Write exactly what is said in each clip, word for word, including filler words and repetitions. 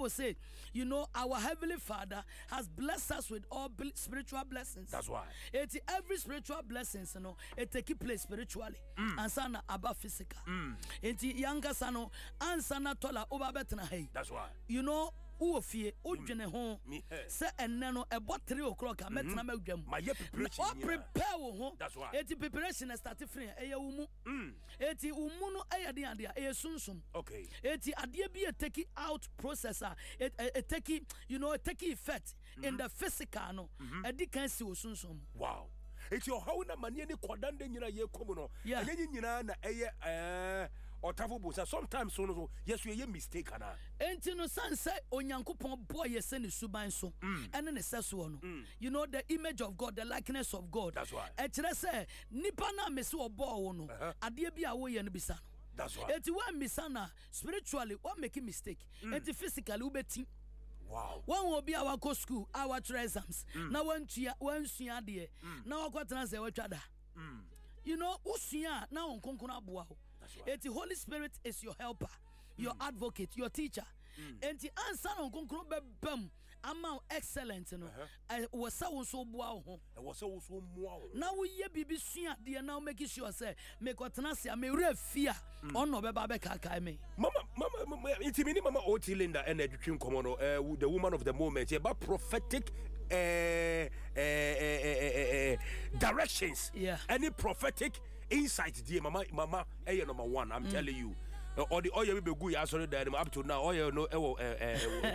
Bible says, you know, our Heavenly Father has blessed us with all spiritual blessings. That's why. It every spiritual blessings, you know, it take place spiritually. Mm. And sana about physical. Mm. It younger sano and sana tola over betna hey. That's why. You know. Uofie odwene ho se enne no ebo three o'clock ametna madwam my preparation o prepare wo ho. That's why. Eti preparation start free eye wo mu eti umu no eye de ade eye sunsum. Okay. Eti ade bi e take out processor it, it take you know it take effect mm-hmm. in the physical no edi kan si wo sunsum. Wow. It's your how na mani ni kwadande nyina ye komu no enye nyina na eye eh otafo so sometimes so no yes we ye mistake ana enti no sanse onyankopon boy yese ne suban so ene ne seso no you know the image of God, the likeness of God. That's why e kire se nipa na mese obo wo no ade bia wo ye no bisa no. That's why enti when misana spiritually what make mistake enti physically we beti. Wow. One will be our go school, our exams. Now one tia one suya de. Now what transe we twada. You know, usuya now on konkona buao. Eti Holy Spirit is your helper, your mm. advocate, your teacher. Enti answer on konkona bebam amount excellent, you know. I was so so buao. I was so so wow. Now we ye bibi suya de now making sure say make what transe me re fear on no beba be kaka me. Mama mama it's me mama Oti Linda and education komono uh, the woman of the moment about prophetic uh, uh, uh, uh, uh, directions. Yeah. Any prophetic insight dear mama mama eh number one I'm mm. telling you. Uh, or the oil will be good sorry that up to now oil no eh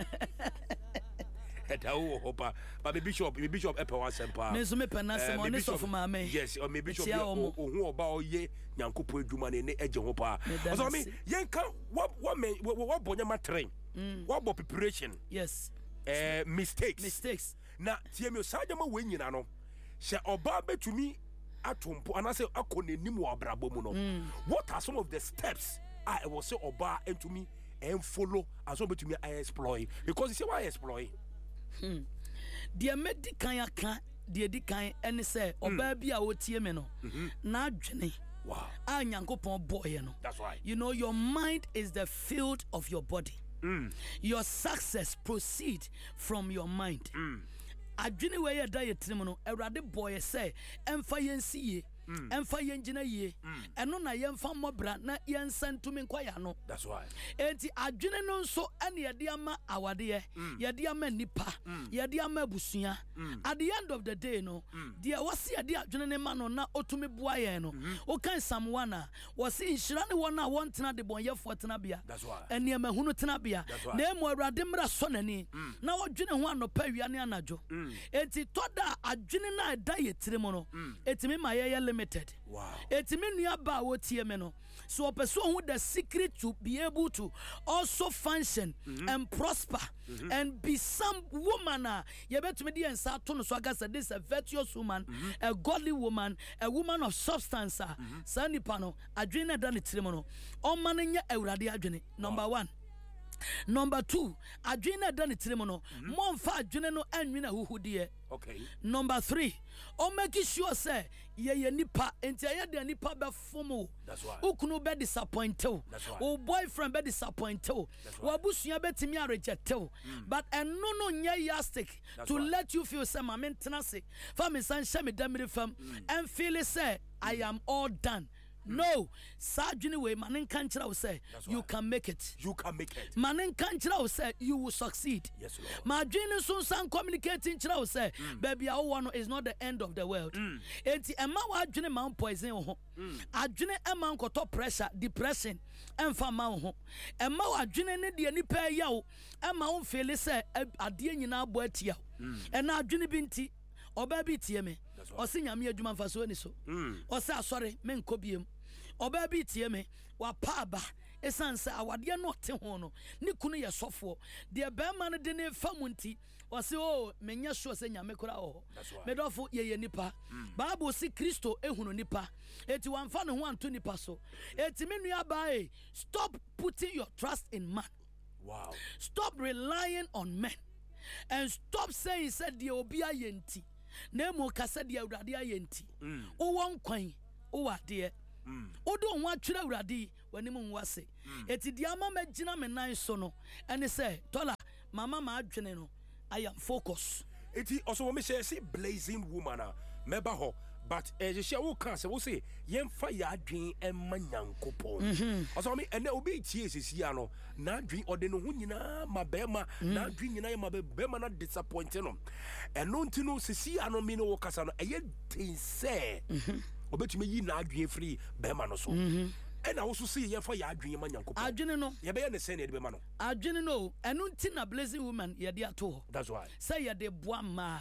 but maybe bishop maybe bishop epe one sempa me so me penase mo ne so for mama yes or maybe bishop ohu oba oye nyankopon adwuma ne eje ho pa so me yen kan what what me what bonyama train what about preparation yes eh mistakes mistakes na tie me osajama we nyina no she oba betumi atompo anase akonenim wa brabo mu no what are some of the steps I will say oba entumi and follow as well betumi I exploit because you say why exploit Hmm. The medical can the dikan any say or baby a wotie me no na dwene. Wow. Ah nyankopon boy no. That's right. You know your mind is the field of your body. Mm. Your success proceed from your mind. Mm. Adwene we ye da ye trim no Awurade boy say emfa yensi ye. Emfa yenjina ye. Eno na yemfa mobra na yensa ntumi nkwaya no. That's right. Enti adwene no nso ene ye de ama awade ye. Ye de ama nipa. Ye de ama busua. At the end of the day no, dia wasi ye de adwene ne ma no na otumi boa ye no. O kan Psalm one a wasi inhira ne won a won tena de bonyefo tena bia. That's right. Ene ma hunu tena bia. Na emu Awurade mra so nani. Na odwene ho anopa wia ne anajo. Enti toda adwene na da ye tirem no. Etimi ma ye limited. Wow. Etimi nua ba wotie me no. So person who the secret to be able to also function mm-hmm. and prosper mm-hmm. and be some woman uh, you bet me the so agasa this a virtuous woman mm-hmm. a godly woman a woman of substance uh, mm-hmm. sani pano adwene da ne tirem no o man nya awurade adwene number wow. one. Number two, adwene da ne tirem no mo mfa adwene no anwene huhudie. Okay. Number three, o make sure say ye ye nipa enti ye de nipa be fomo. That's why. Ukunu be disappointed. That's why. O boyfriend be disappointed. Wa busua betimi a rejected. But eno no nya yastic to why. Let you feel say ma mentena se. Fa me san hye me damire fam and feel say I am all done. No, Sajuni way manin kanchira will say you can make it. You can make it. Manin kanchira will say you will succeed. Yes, Lord. Majini sun san communicating chira will say baby our one is not the end of the world. Enti emma wa adwene man poison ho. Adwene emma nkoto pressure, depression, emfa man ho. Emma wa adwene ne de nipa ya wo. Emma won feel say ade nyina abo atia. Ena adwene binti oba bi tie me. Osi nyame adwuma mfa so ni so. Osi asore me nkobiem. Oba bi tie me wa pa aba esanse awade no te ho no ne kunu ye sofo de be ma no de ne famunti o se o menya so se nyame kora ho me dofo ye ye nipa Bible si Kristo ehunu nipa eti wamfa no ho anto nipa so eti me nua ba e stop putting your trust in man. Wow. Stop relying on men and stop saying said the obi ayenti na mo kasa de awurade ayenti o won kwan o wade odo ho atwere awurade wani mu nwase eti dia ma magina me nan so no ene se tola mama ma adwene no I am focused. Eti also when me say see blazing woman a meba ho but eh she wo kan say wo say yemfa ya adwen emma nyankopon. Also me ene obi tie sisi ano na adwen ode no ho nyina ma bema na adwen nyina ma bema na disappointing no. Eno nti no sisi ano me no wo kasa no eye tin say obetumi yi na adwen free bema no so. And I also see you for your dream and yanko. I didn't know. You better say it, man. I didn't know. And until a blessing woman, ya dear too. That's why. Say ya de boama.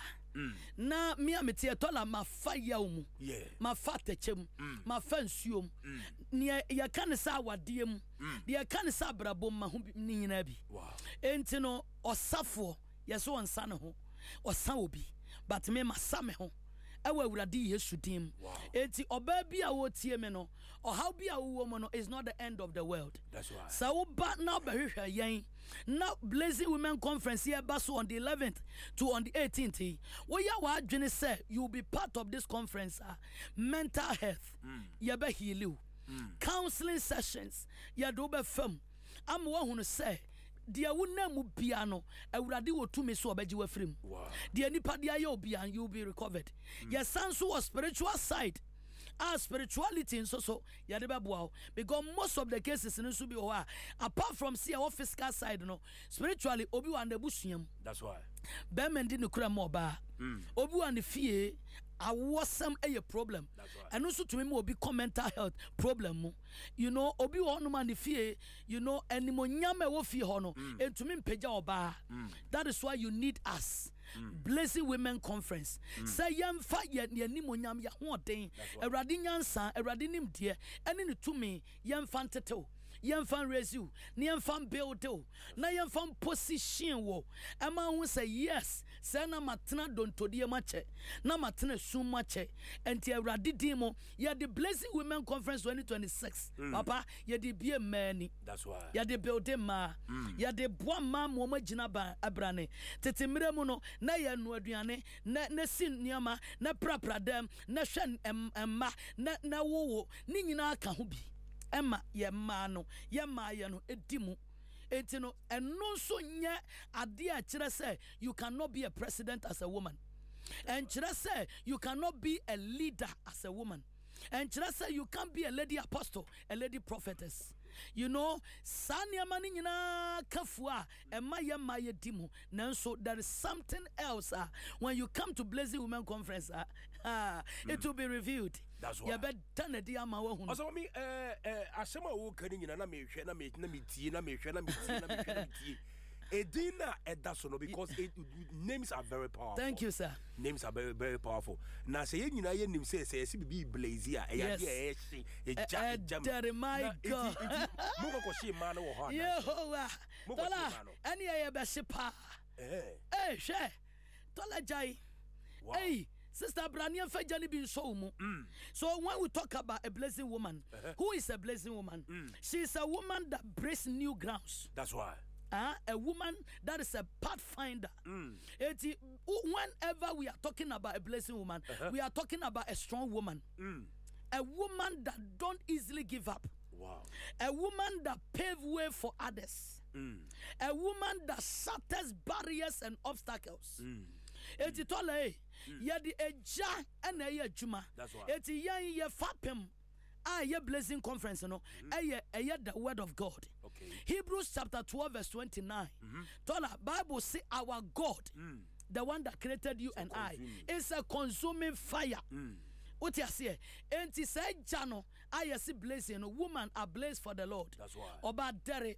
Na me amete tola ma fire mu. Yeah. Ma fate chem. Ma fansuom. Ni ya kan sa wadiem. Ya kan sa brabom ma hu ni nyina bi. Wow. Enti no osafo yeso onsa ne ho. Osa obi. But me ma sa me ho. Ewa uradi Yesu dim. Enti oba bi a wo tie me no, or how bi a wo mo no is not the end of the world. That's why. So wo ba na be hwehwe yen. Now Blazing Women Conference here baso on the eleventh to on the eighteenth. Wo ya wa adwene say you will be part of this conference. Uh, mental health. Mm. Ya be heal you. Mm. Counseling sessions. Ya do be fam. Am wo hunu say dia wona mu bia no awurade wo tumi so obaji wa frim dia nipa dia ye obia you will be recovered. Mm. Yes sanso was spiritual side. Our spirituality in so so ya de beboa because most of the cases in so be ho apart from see our physical side no spiritually obi wa na busuam. That's why be mendi ne kura mo ba obi wa ne fie awosam a problem and also to me obi mental health problem you know obi wo no man fie you know animonyam e wo fie ho no entumi mpagya oba. That is why you need us. Mm. Blessing Women Conference. Mm. Say yemfa ye animonyam ya hoden awurade nyansa awurade nimde ene ne tumi yemfa ntetew yemfa raise you yemfa build you na yemfa position wo ema hu say yes say na matena dontodie mache na matena sum mache enti awurade dimo ye the Blessing Women Conference twenty twenty-six. Mm. Papa ye the bie mani. That's why ye the build ma mm. ye the boa ma mo magina ba abrane tete mire mu no na ye no aduane na na sin niama na prapra dem na hwe emma na na wowo ni nyina aka ho bi Emma ye ma no ye ma ye no edimu enti no eno so nye ade a kire say you cannot be a president as a woman and kire say you cannot be a leader as a woman and kire say you can't be a lady apostle a lady prophetess. You know, Sanya mani nyina kafua emma ye ma ye dimu nanso there is something else uh, when you come to Blazing Women Conference uh, uh, mm. it will be revealed. That's why. You better na dia ma wo hu. Also me eh eh asema wo kan nyina na me hwe na me na me tie na me hwe na me tie na me hwe na me tie. Edina edasono because it, names are very powerful. Thank you, sir. Names are very very powerful. Na say you nyina ye nim say say si bi blaze a e ya e e e jam jam. My God. Mo ko shi ma no wo ha. Yehowa. Tola ani ye be shipa. Eh. Eh, she. Tola jai. Hey. Sister Brania Fejani bin so mu. So when we talk about a blessing woman, uh-huh. who is a blessing woman? Mm. She is a woman that breaks new grounds. That's why. Uh, a woman that is a pathfinder. Mm. It, whenever we are talking about a blessing woman, uh-huh. we are talking about a strong woman. Mm. A woman that don't easily give up. Wow. A woman that pave way for others. Mm. A woman that shatters barriers and obstacles. Mm. Eti tole ye di eja ena ye adwuma eti yan ye fapem a ye Blazing Conference no eye eye the word of God. Okay. Hebrews chapter twelve verse twenty-nine. Mm-hmm. Tola Bible say our God, mm. the one that created you it's and I, is a consuming fire. Mm. What you say? Enti say jano I see blazing woman are blaze for the Lord. That's why. Oba dere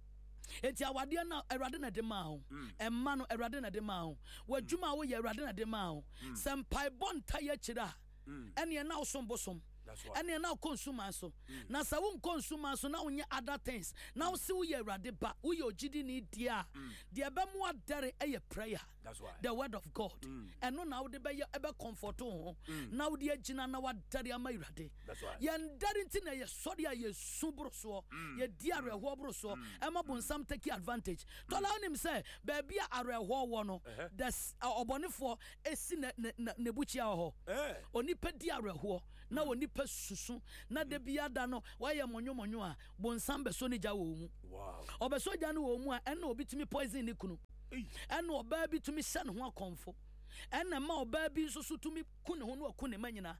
enti awade na erade na de ma ho emma no erade na de ma ho wadwuma wo ye erade na de ma ho sempai bonta ye kira ene na osom bosom ene na consumer so na sa won consumer so na wonye other things na wo se wo ye erade ba wo ye ogidi ni dia de be mo adere eye prayer. That's why. The word of God. Mm. And no now de be ebe comfort ho. Now de agina na wadare ama irade. That's why. Ye ndare nti na ye sori a ye subro so. Ye di areho bro so. Ema bonsam take advantage. To allow him say baby areho wo no. The obonefo esi na na buchi ho. Oni pe di areho na oni pe susu na de bia da no wa ye monyo monyo a bonsam be so ni ja wo mu. Wow. Obeso ja no wo mu a ena obitimi poison ni kunu. ɛna ɔbaa bi tumi hyɛ ne ho akɔmfo ɛna ma ɔbaa bi nso so tumi ku ne ho no aku ne ma nyinaa.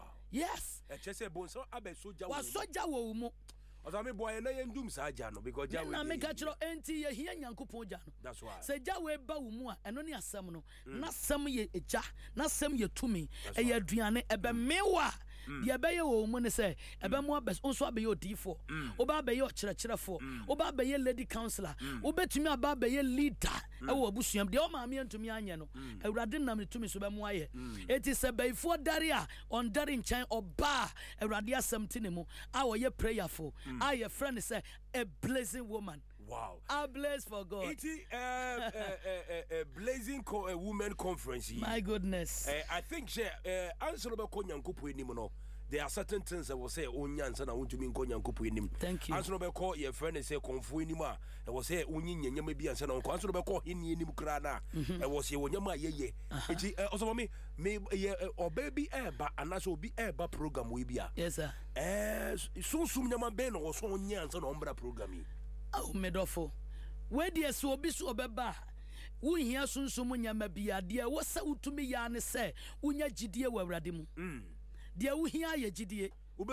Yes. ɛkyɛ sɛ bonsa abɛ sogya wa sogya wɔ mu. ɔsame boy na yɛndum saa gya no because gya na meka kyerɛ enti yɛhia nyankopɔn gya no. That's why. Sɛ gya wei ba wo mu a ɛno ne asɛm no na asɛm yɛ gya na asɛm yɛ tumi ɛyɛ aduane ɛbɛmewa deɛ ɛbɛyɛ wɔ mu ne sɛ ɛbɛmu abɛ nso abɛyɛ odiifoɔ woba abɛyɛ ɔkyerɛkyerɛfoɔ woba abɛyɛ lady counselor wobɛtumi aba abɛyɛ leader ɛwɔ abusuam deɛ ɔmaame ntumi anyɛ no awurade nam ne tumi so bɛmu ayɛ enti sɛ bɛyifoɔ dare a ɔndare nkyɛn ɔbaa awurade asɛm te ne mu a ɔyɛ prayerful a yɛfrɛ ne sɛ a blazing woman. Wow. I blaze for God. It's a uh, uh, uh, uh, blazing co- uh, women conference. My goodness. Uh, I think she answer about Konyankupu anymore. There are certain things that will say Onyan and I want to mean Konyankupu anymore. Thank you. Answer about call your friend and say Konfu anymore. I will say Onyin maybe and San Answer about call in Nimukrana. I was here when Yama ye. Also, me, may or baby air, but and also be air but program we be. Yes, sir. Eh, so soon Yaman Ben or so Onyans and Ombra programming. Oh, medofo. Where dear so be so beba. We hear soon so munya bia dear was so to me yarn say, Unya Gidia were radimu. Dear we hear ye Gidie.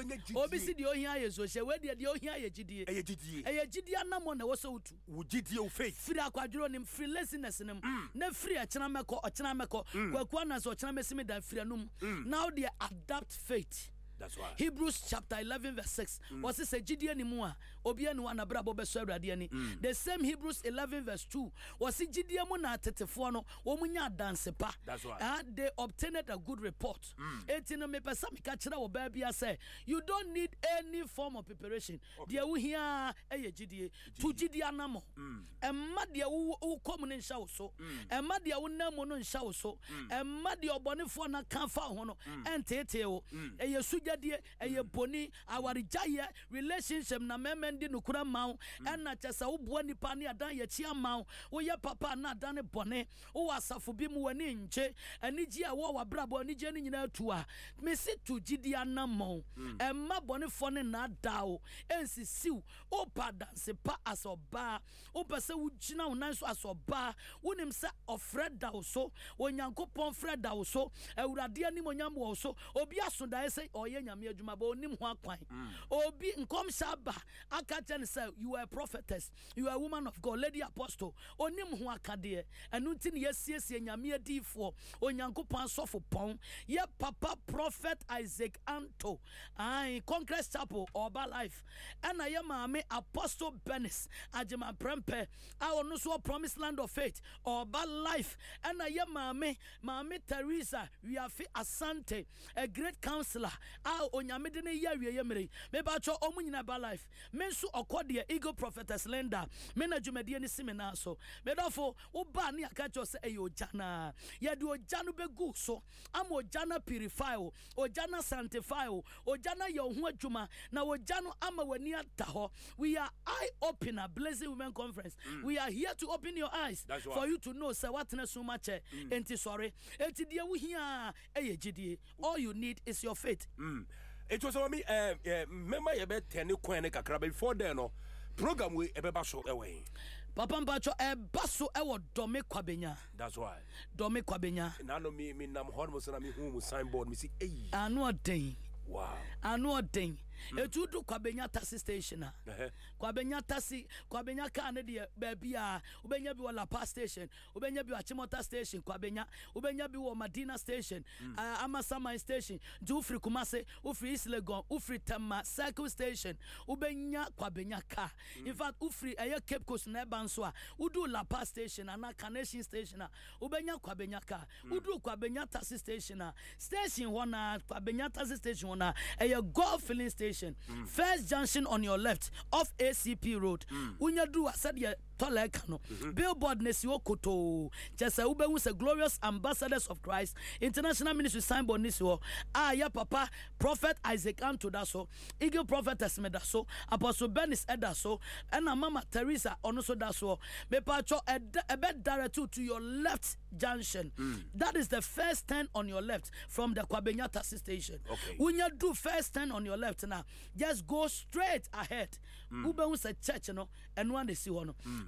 Obisi the Ohia so she where dear the Ohia Gidie. A Gidie. A Gidia Namon was so to. Would Gidio face? Free quadronim, free laziness in him. Ne free a Chanamako or Chanamako, Quaquanas or Chanamesimi than Frianum. Now they adapt fate. That's why. Hebrews chapter eleven verse six. Was this a Gideon Nimua? Obian wana brabo beswadiani. The same Hebrews eleven verse two. Was it Gideon Mona Tetefono? Omunya dance pa. That's why. And they obtained a good report. Eighteen me pesami kachira or baby say you don't need any form of preparation. Dear we hear a Gideon to Gideon Namo. And Madia who come in show so. And Madia who namo in show so. And Madia Bonifona can't found and Teteo. A Suja. Eye boni awarijaya relationship na memendi nukura mau ena chesa ubuwa nipa ni adan ye chia mau uye papa na adane bone uwa asafu bimu wani nche eniji ya wawa brabo eniji eni njina tuwa mesi tujidi anamo ema boni fone na dao ensi siu upa danse pa asoba upa se ujina unansu asoba unimse ofreda uso wanyanko pon freda uso euradia ni monyambu uso obi asunda ese oye nyame adwuma ba onim ho akwan obi nkom shaba aka chen say you are a prophetess, you are a woman of God, lady apostle onim ho akade enu nti ne yesiesie nyame adifo onyankopon sofo pon ye papa prophet Isaac Anto ai Congress Chapel Oba Life ena ye maame apostle Benis agema prempe a onu so promised land of faith Oba Life ena ye maame maame Teresa Wiafi Asante a great counselor a onyame de ne ya wiye mere me ba cho omu nyina ba life me nso okode Eagle Prophetess Linda me na dwumade ni seminar so me dofo wo ba ne aka cho se eyo jana ye de ojano begu so am ojana purify o ojana sanctify o ojana ye ho adwuma na ojano ama wani ata ho. We are eye opener Blessing Women Conference. mm. We are here to open your eyes That's for right. you to know say what na so much mm. enti sorry enti de wo hia eye gidie. All you need is your faith. mm. It was me uh, uh, remember you bet ten coin kakra before then no program we ebeba so away Papa Mpacho e baso e wo dome kwabenya. That's why Dome kwabenya na no me me nam hon mo sana me hu mu signboard me see eh anu odin. Wow. Anu odin. Etu du kwabenya taxi station a. Kwabenya taxi kwabenya car ne de baby a ubenya bi wala pass station, ubenya bi Achimota station kwabenya, ubenya bi wo Madina station, uh, Amasama station, du ufri Kumase, ufri East Legon, ufri Tema Circle station, ubenya kwabenya car. In fact ufri eye Cape Coast na banso a, udu La Paz station ana Carnation station a, ubenya kwabenya car. Udu kwabenya taxi station a, station wana kwabenya taxi station wana eye golf filling station. Mm. First junction on your left off A C P Road. Unya do said ye tolekano. Billboard nesio koto. Chesa ube wuse glorious ambassadors of Christ. International Ministry signboard nisio. Ah ya papa Prophet Isaac Anto daso. Eagle Prophetess medaso. Apostle Benis edaso. Ena Mama Teresa onoso daso. Me pacho a bed directed to your left junction. Mm. That is the first turn on your left from the Kwabenya taxi station. Okay. When you do first turn on your left now, just go straight ahead. Mm. Ube wuse church no and one they see one.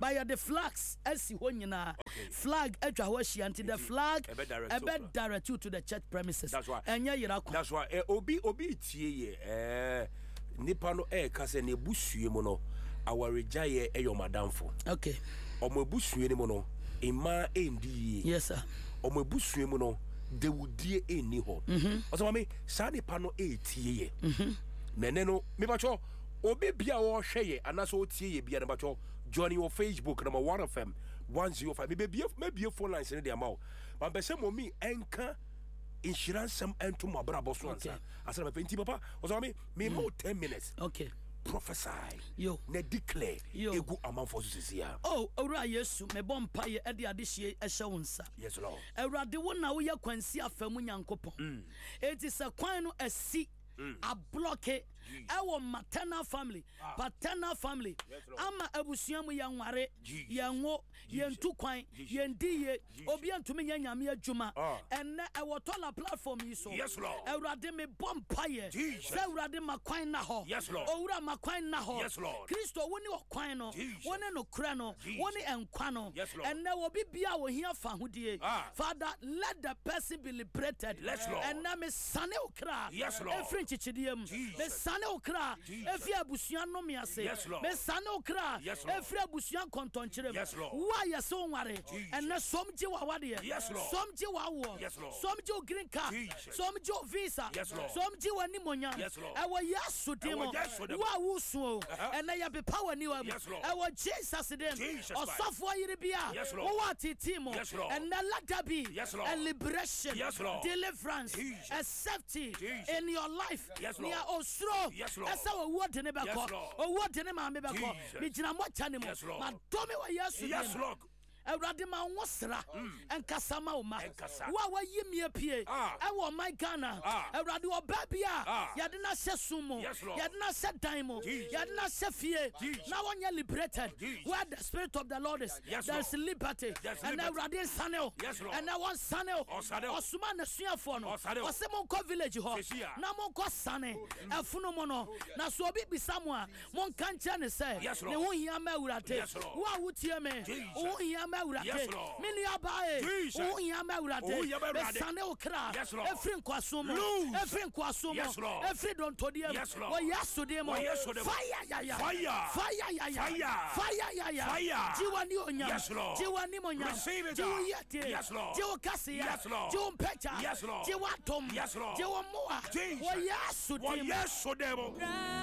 by the flags esi ho nyina flag atwa ho ahia nti the flag ebe direct you to the church premises. That's why enye yira kwa that's why eh, obi obi tie ye eh nipa no eh ka se ne busue mu no awareja ye eyo madamfo. Okay. Omo busue ni mu no ima endi. Yes sir. Omo busue mu no de wudie eni ho. Mhm. Oso mami sa nipa no e tie ye. Mhm. Nene no me bacho obi bia wo hwe ye anaso o tie ye bia ne bacho join your Facebook number one F M one oh five. Me be me be phone lines in the amount. But be say momi enka insurance some ento mabrabo so ansa. Asa me penti papa. Oso me me more ten minutes. Okay. Prophesy. Yo. Ne declare. Yo. Egu amount for sisia. Oh, ora Yesu me bom paye e de adehye e hye wonsa. Yes Lord. Awurade wo na wo ye kwansi afamu nyankopon. It is a kwan no asi a block it. Our maternal family, ah. paternal family, yes, ama abusuamu ya nware, ya ngo, ya ntukwan, ya ndiye, obian tumi ya nyame adwuma. And our tola platform iso. Yes, Lord. Awurade me bompaye. Se awurade makwan na ho. Yes, Lord. Owura makwan na ho. Yes, Lord. Kristo woni okwan no, woni no kra no, woni enkwa no. Yes, Lord. And now obi bia wo hia fa hodie. Ah. Father, let the person be liberated. Yes, Lord. And na me sane okra. Yes, Lord. Efrin chichidiem. Me sane okra. Efri abusuan no me ase. Yes, Lord. Me sane okra. Yes, Lord. Efri abusuan kontonkyerem. Yes, Lord. Wa yese onware. And na somji wa wade. Yes, Lord. Somji wa wo. Yes, Lord. Somji green card. Somji visa. Yes, Lord. Somji wa nimonya. Yes, Lord. Ewo yesu demo. Wa wusu. And na ya be power ni wa. Yes, Lord. Ewo Jesus dem. Osofo yiri bia. Yes, Lord. Wo wa titimo. Yes, Lord. And na let there be Yes, Lord. a liberation. Yes, Lord. Deliverance. Jesus. A safety Jesus. in your life. Yes, Lord. Nia osro. Yes, Lord. Esa wo word ne beko. Yes, Lord. O word ne ma me beko. Jesus. Me gina mo chane mo. Yes, Lord. Ma domi wa Yesu. Yes, Lord. Awurade ma wo sra enkasa ma wo ma Enkasa. wo wa yi mie pie Ah. e wo my Ghana Ah. awurade oba bia Ah. ya de na hye sumo Yes, Lord. ya de na hye dan mo Jesus. ya de na hye fie Jesus. na wonya liberated Jesus. where the spirit of the Lord is Yes, there's liberty There's and liberty. awurade sanel Yes, Lord. and I want sanel Osane o. osuma na suafo no Osane o. ose mo ko village ho Sesia. na mo ko sane afunu mo no na so obi bisa mo a mo nka nche ne se Yes, ne Lord. ho hia ma awurade Yes, Lord. wo a wotie me Jesus. wo hia ma awurade Yes, Lord. mini abae Jesus. wo hia ma awurade Wo hia ma awurade. besane okra Yes, Lord. efri nkwaso mo Loose. efri nkwaso mo Yes, Lord. efri dontodie mo Yes, Lord. wo yaso de mo Wo yaso de mo. fire ya ya Fire. fire ya ya Fire. fire ya ya Fire. jiwa ni onya Yes, Lord. jiwa ni monya Receive it, jiwa God. yete Yes, Lord. jiwa kasi ya Yes, Lord. jiwa mpecha Yes, Lord. jiwa tom Yes, Lord. jiwa moa Jesus. wo yaso Wo de mo yeso demo.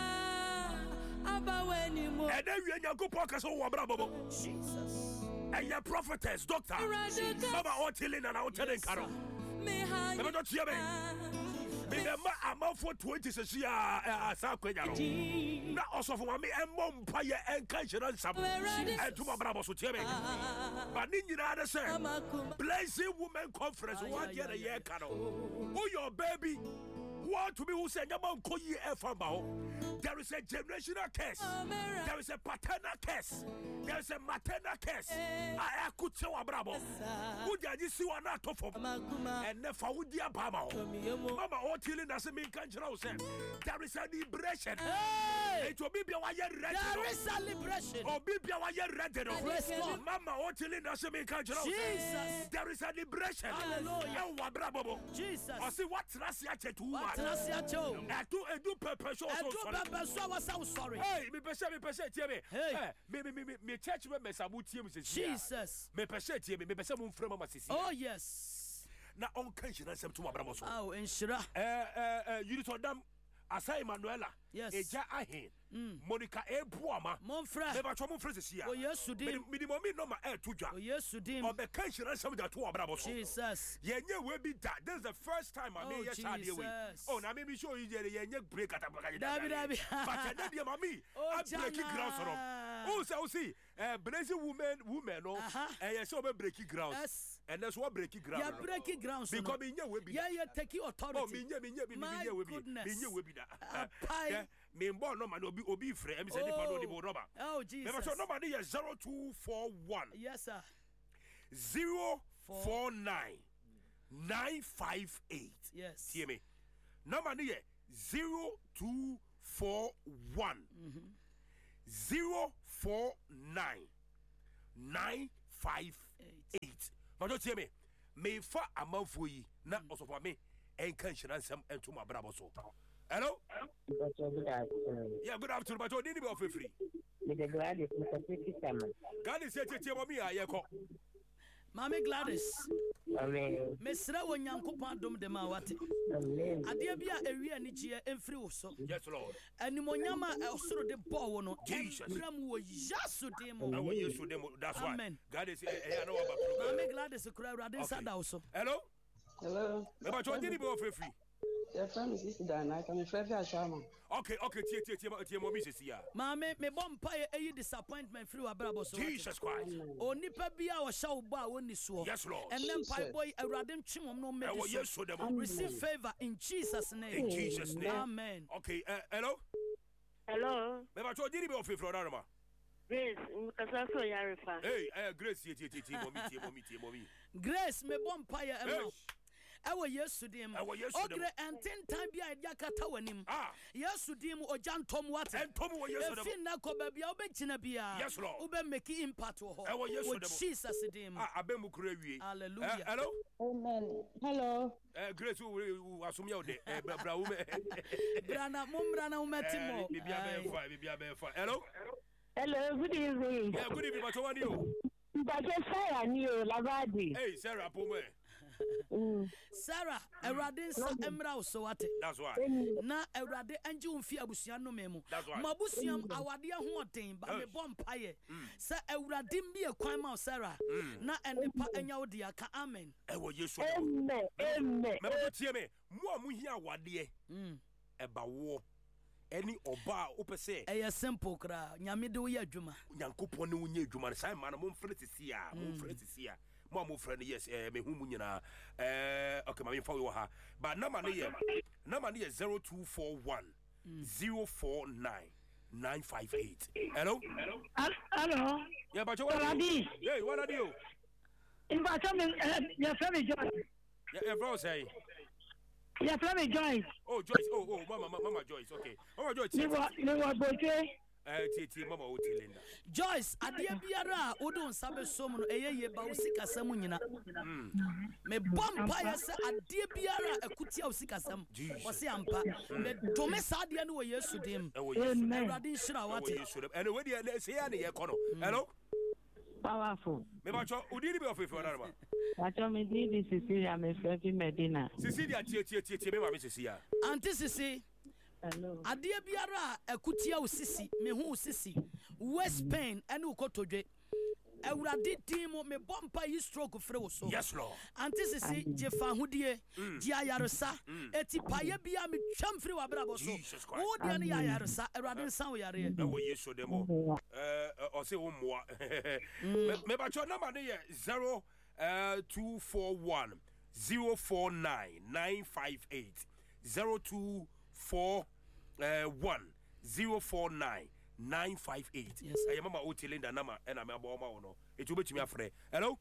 Ede wie Nyankopon ka so wo abrababo. Jesus Eye prophetess, doctor. Mama o tilling and out telling Caro. Never don't hear me. Me the ma amafo twenty says ya sa kwenya no. Na also for me e mom pa ye enka insurance sam. E to mabrabo so tie me. Ba ni nyina na say Blessing Women Conference one year a year kano. Who your baby want to be who say nyama nko yi e fa ba. There is a generational curse. There is a paternal curse. There is a maternal curse. I could say abrabo. Who did see one out of and never would dear Bama. Mama, all tilling us a mean country. There is a liberation. It will be why you're ready. there is a liberation Or be why you're ready. Mama, all tilling us a mean country. Jesus There is a liberation. Hallelujah. Oh, wabrabo. Jesus I see what's Rasia to what Nasia Joe I do a do purpose. so was so sorry Hey, me pese me pese tie me. Hey. Eh, me me me me church me me sabu tie me sisi. Jesus Me pese tie me me pese mo mfrema ma sisi. oh yes Na on kan shira sem to abramo so. oh enshira Eh eh eh Unit Odam Asa Emanuela. Yes. Eja ahen. Monica Ebuama. Monfra Me ba cho mo mfre sisi ya. oh yesu Me dim me di mo mi no ma e to dwa. oh yesu dim Obe kan shira sem da to abramo so. Jesus Yenye we be that. This is the first time I Oh, mean yes I we. Jesus. Oh, na me be show you yenye break at Dabi, dabi. But then dia mami, Oh, I breaking Jana. ground so. Oh, say, oh, see, eh, blessing women, women, no, Uh-huh. eh, yes, so breaking ground. Yes. And that's what breaking ground. yeah breaking ground so Because me nye we be. yeah yeah taking authority Oh, me nye, me nye, me My nye we be. goodness. Me nye we be that. Apai. Yeah, me mbo no man obi obi free. Me say nipa no di bo roba. oh Me Jesus so no man is zero two four one yes sir zero four nine nine five eight. yes Hear me. No man is zero two four one zero four nine nine five eight. But don't tell me, me fa a month for ye, not also for me, and can she answer and to my bravo so. Hello? Yeah, good afternoon, but you didn't be free. With the Gladys, Mister Pretty Salmon. God is here to tell me, I call. Mami Gladys. Amen. Mesra wo Nyankopon dom de ma wate. Amen. Ade bia ewi anigye emfiri wo so. Yes, Lord. Animonyama osoro de ball wo no. Jesus. Bram wo yaso de mo. I will use them. That's why. Amen. God is here. I know about program. Mami Gladys kura urade sada wo so. Hello? Hello. Me ba chọ dini be ofre free. Your friend is Sister Dana. I'm free for Ashama. Okay, okay, tie tie tie tie mo mi sisi ya. Mami me bompa ye eyi disappointment free wa brabo so. Jesus Christ. Onipa bia wo sha wo ba woni so. Yes, Lord. And then pai boy urade ntwem no I will me use so. them. Receive favor in Jesus name. In Jesus name. Amen. Okay, uh, hello? Hello, Me ba chọ dini be ofre free Rama. Grace, Mukasafo Yarifa. Hey, uh, Grace tie tie tie mo mi tie mo mi tie mo mi. Grace me bompa ye Hey. emo. Ewo Yesu dim. Ewo Yesu dim. Ogre enten time bia dia kata wanim. Ah. Yesu dim ojantom wate. And Tom wo Yesu dem. Efi na ko ba bia obegina bia. Yes, Lord. Obe make impact wo ho. Ewo Yesu Wo dem. Jesus dim. Ah, abem kura wie. Hallelujah. Uh, hello? Amen. Hello. Uh, Grace wo asumi o de. Eh bra wo me. Brana mumbrana umetimo. Bibia be fa, bibia be fa. Hello? Hello, good evening. Yeah, good evening, but what are you? But just Sarah Neo Lavadi. Hey, Sarah Pome. Sarah, Erade sa emra wo so wate. That's why. Na Erade anje umfi abusua no memo. That's right. Mabusuam awade ho oden ba me bom paye. Sa Erade mbi ekwan ma Sarah. Na enepa enya wo dia ka amen. Eh, wo Yesu. Amen. Amen. Me ba tie me. Mo amu hia wade. Mm. Eba wo. Any oba opese. Eye simple kra. Nyame de wo ye adwuma. Nyankopon ne wonye adwuma sai man mo mfre tisi a, mo mfre tisi a. Mo mo frɛ no yes eh me hu mu nyina eh okay ma me fa wo ha but number no ye number no ye zero two four one zero four nine nine five eight. Hello? Hello. Yeah, but what are you? Hey, what are you? In fact, your family Joyce. Yeah, yeah, bro say. Your family Joyce. Oh, Joyce. Oh, oh, mama, mama Joyce. Okay. Mama Joyce. You were you were bote. Eh, titi mama o ti Linda. Joyce, ade biara a wodo nsabe som no eye ye ba wo sikasam nyina. Me bompa ye se ade biara akutia wo sikasam. Wo se ampa. Me dome sa ade no wo Yesu dim. Amen. Erade nhira wate. And we dey say ya ne ye kono. Hello? Powerful. Me ba cho odi ni be ofe fe na ma. Pacho me di di Cecilia me Freddie Medina. Cecilia tie tie tie tie me ma me Cecilia. Auntie Sisi. Hello. Ade biara akutia wo sisi, me hu sisi. West Spain ene ukotodwe. Ewurade din mo me bompa yi stroke frɛ wo so. Yes, Lord. Auntie Sisi je fa hudie, je ayaresa. Eti paye bia me twam frɛ wa brabo so. Jesus Christ. Wo de ne ya ayaresa, Ewurade nsan wo yare. Na wo Yesu demo. Eh o se wo moa. Me ba cho number ne ye zero two four one zero four nine nine five eight zero two four one zero four nine nine five eight. Yes. I mama o Linda nama and I'm about my no. It will be to me afre. Hello?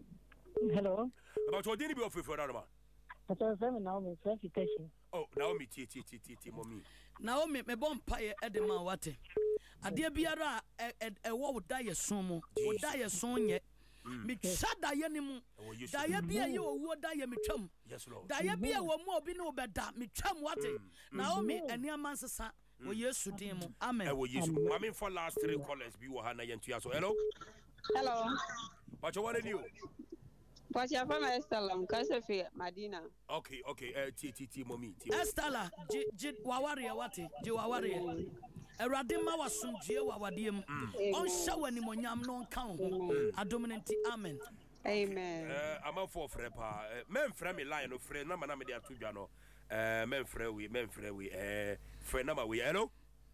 Hello. About what did you be offer for that man? Pacho seven now me verification. Oh, Naomi T T T T T mommy. Naomi me bompa ye edema wate. Ade biara e wo wo da ye son mo. Wo da ye son ye. Me twa da ye ni mu. Da ye bia ye wo da ye me twam. Yes, Lord. Da ye bia wo mu obi no beda me twam wate. Naomi eni amansesa wo Yesu din mu. Amen. I will use mommy for last three callers be wo hana yentua so. Hello? Hello. But what are you? But your friend is Salam Kasafi Medina. Okay, okay. Uh, T T T mommy. Estala je je waware wate. Je waware. Erade ma wasumdue wawadiem. On shawa ni monyam no nka ho. Adominanti amen. Amen. Uh, I'm out for free pa. Men frɛ me line no frɛ na ma na me de ato dwa no. Eh men frɛ we men frɛ we eh frɛ na ma we hello.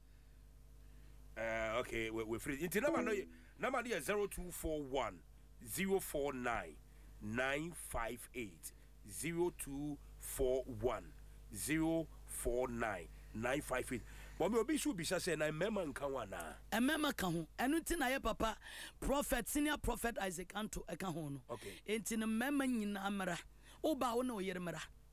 Uh, okay, we we free. Inti number no number no zero two four one zero four nine nine five eight zero two four one zero four nine nine five eight. But me obi should be say na mema nka wana. E mema ka ho. Enu ti na ye papa prophet senior prophet Isaac Anto e ka ho no. Okay. Enti ne mema nyina amra. Oba wo na oyere mra.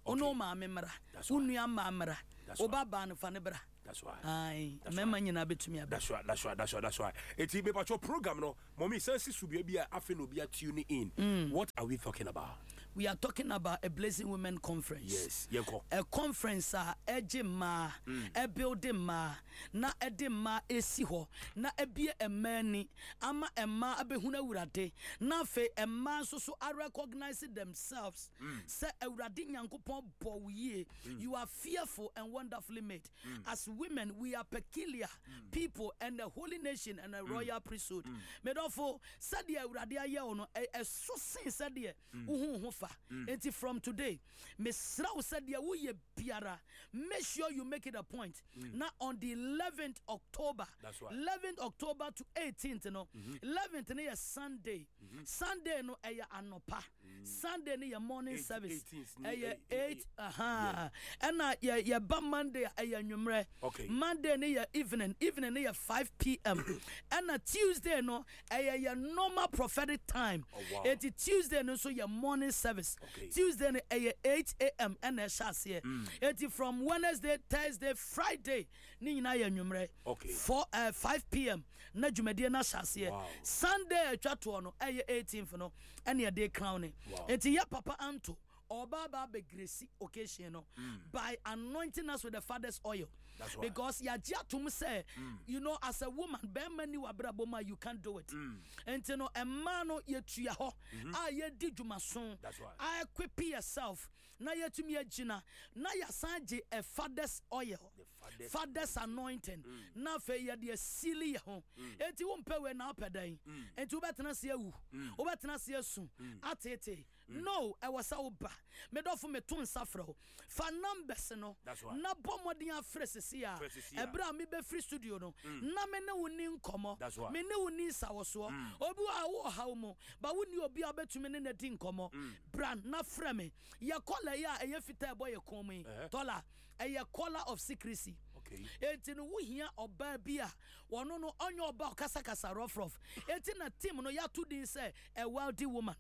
Ono ma memra. Unua ma memra. Oba ba no fa ne bra. That's why. Aye. Mema nyina betumi aba. That's why. That's why. That's why. That's why. Eti me pacho program no. Mommy sense subia bia afi no bia tune in. Mm. What are we talking about? We are talking about a Blessing Women Conference. Yes, yenko. A conference a eje ma, a building ma, na ede ma esi ho, na ebie emani, ama ema abehuna urade, na fe ema so so are recognizing themselves. Se urade nyankopon bowie. You are fearful and wonderfully made. As women, we are peculiar people and a holy nation and a royal priesthood. Medofo said the urade aye ono e so sin said the uhu Mm. From today, Miss Rao said, Biara, make sure you make it a point. Mm. Now on the eleventh October, that's right. eleventh October to eighteenth, you know, mm-hmm. eleventh is Sunday. Mm-hmm. Sunday no aya anopa. Mm. Sunday ni morning eight, service. Aya eight, aha. And na ya ya ba Monday aya nyumre. Okay. Monday ni ya evening, evening ni ya five p m And na Tuesday no aya ya normal prophetic time. Oh, wow. It Tuesday no so ya morning service. Okay. Tuesday eight a m and a chassis. It from Wednesday, Thursday, Friday. Ni na ya nyumre. Okay. four uh, five p m na jumedi na chassis. Wow. Sunday twatwo no eh eighteenth no and ya day crowning. Wow. It ya papa Anto or Baba be grace occasion no mm. by anointing us with the Father's oil. That's right. Because ya jatum say, mm. you know, as a woman, be many wabra boma, you can't do it. Mm. And you know, a man no ye tuya ho, ah ye di jumason. That's right. I equip yourself. Na ye to me a jina. Na ya sanje a Father's oil. The Father's, Father's anointing. Mm. Na fe ye di silly ho. And you won't pay when now peday. And you better not see you. O better not see you soon. Atete. No, I was so bad. Me do for me tun safro. Fa numbers no. That's right. Na bomb dia fresh sia. Ebra me be free studio no. Na me ne woni nkomo. That's right. Me ne woni sawoso. Obi a wo hawo mo. Ba woni obi abetumi ne ne di nkomo. Brand na frɛ me. Ye color ya eye fita boy komi. Tola. Eye color of secrecy. Okay. Enti no wo hia oba bia wono no onyo oba kasa kasa rough rough. Enti na team no ya to din say a wealthy woman.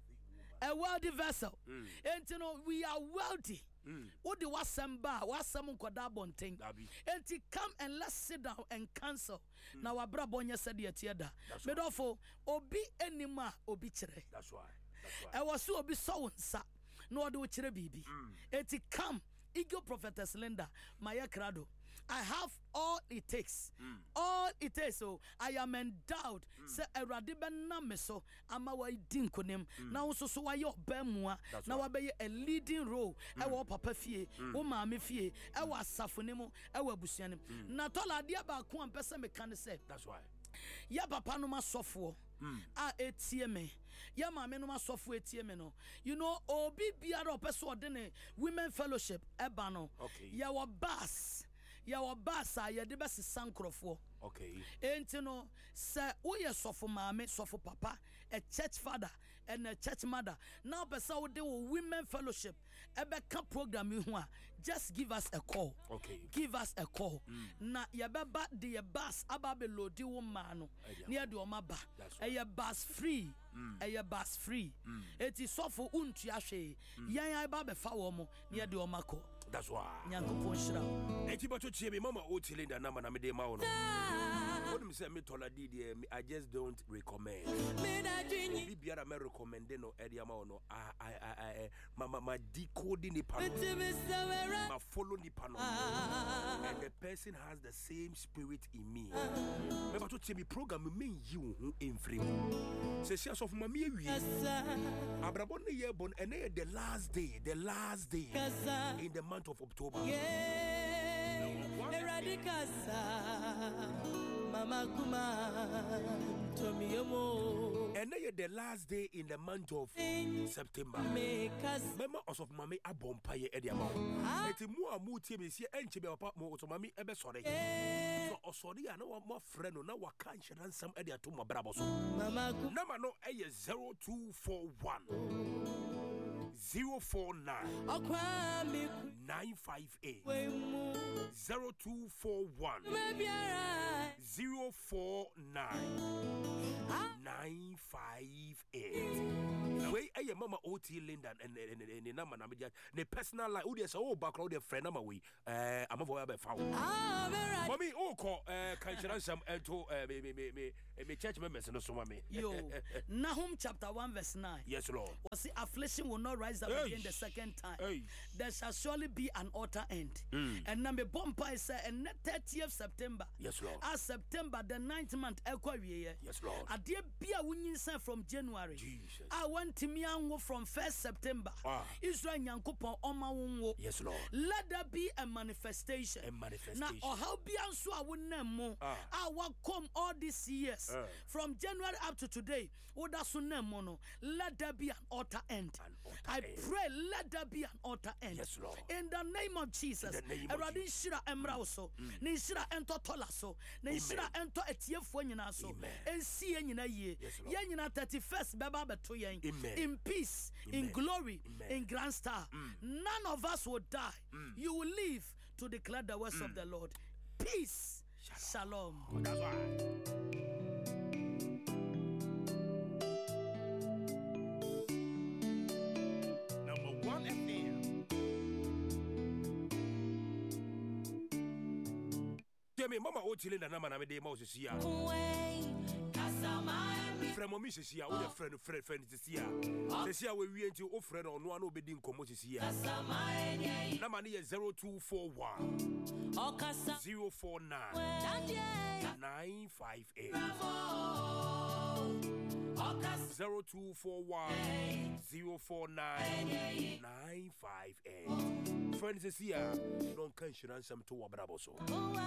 A wealthy vessel. Mm. And you know, we are wealthy. What do wasamba, wasam koda bonting. And to come and let's sit down and cancel. Mm. Now, our brabonya said the theater. But also, obi enima obichere. That's why. That's why. I was so obi so sa. No do chere bibi. And to come, Eagle Prophetess Linda, Maya Crado. I have all it takes. Mm. All it takes. So I am endowed. Say eradibe na me so ama wa din konem. Na wo so so wa yo bemua. Na wa be a leading role. E wo papa fie, wo maame fie, e wo asafo ne mu, e wo abusuane. Na tola dia ba ko am pese me kan say. That's why. Ya papa no masofo. A etie me. Ya maame no masofo etie me no. You know obi biara opese odene women fellowship eba no. Okay. Ya wo bass. Ya wa basa ya de besi sankrofo. Okay. Enti no se wo ye sofo maame, sofo papa, a church father and a church mother. Now pesa wo de wo women fellowship. Ebe ka program yi ho a, just give us a call. Okay. Give us a call. Mm. Na ya beba de ye bus aba be lodi wo ma no. Ne de o ma ba. E ye bus free. Mm. E ye bus free. Mm. Eti sofo untu ahwe. Yan yan ba be fa wo mo, ne de o ma ko. That's why. Nyankopon shira. Eti bato chie me mama o tile nda na me de ma wono. What me say me tola di de I just don't recommend. Obi biara me recommend no e de ma wono. I I I mama ma decode ni pa. Ma follow ni pa no. And the person has the same spirit in me. Me bato chie me program me you hu emfrem. Se sia so for me wi. Abrabon ne ye bon and the last day, the last day in the month of October. Yeah, Mama Kuma, Tomiomo. And then the last day in the month of September. Remember us of Mammy a bompire Ediamo. It's more muti me see and chibe apart more to Mammy ebe sorry. So sorry, I know more friend or now what can't you run some idea to my brabos. Mama Nama no a zero two four one. Zero four nine nine five eight zero two four one zero four nine nine five eight. Way ɛyɛ mama ot Linda ne nama na media ne personal life wode sɛ wo background de friend nama we eh amafo ya be fa wo mommy o ko eh kanchira nsam ento me me me me church members no so me yo Nahum chapter one verse nine. Yes Lord. Was the affliction will not rise up Hey. again the second time. Hey. There shall surely be an utter end. Mm. And number bompa is and thirtieth September. Yes Lord. As September the ninth month ekwa wiye. Yes Lord. Adie bia wunyinsa from January. Jesus. I want to me anwo from first September. Ah. Israel nyankopon oma wonwo. Yes Lord. Let there be a manifestation. A manifestation. Now, how be anso a wonam mo. Ah. I will come all these years Ah. from January up to today. Oda sunam mo no. Let there be an utter end. An utter I end. pray let there be an utter end. Yes, Lord. In the name of Jesus. In the name of Eradi Jesus. shira emra so. Ne shira ento tola so. Ne shira ento etiefo nyina so. Amen. Ensi nyina ye. Yes, Lord. Ye nyina thirty-first beba beto yen. Amen. In peace, in Amen. glory, Amen. in grand star. None of us will die. You will live to declare the words of the Lord. Peace. Shalom. That's right. Number one F M. Jemmy, Mama Otile na nama na me de ma osisi ya. Friend mommy sisi ya, o de friend friend friend sisi ya. Sisi ya we wie nti o friend ono ana obedi nkomo sisi ya. Nama ne ye zero two four one zero four nine nine five eight. zero two four one zero four nine nine five eight. Friends sisi ya, don kan shiran sam to wabrabo so.